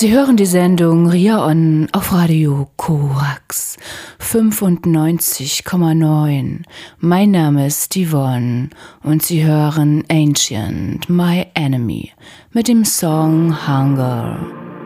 Sie hören die Sendung Ria On auf Radio Korax 95,9. Mein Name ist Yvonne und Sie hören Ancient, My Enemy mit dem Song Hunger.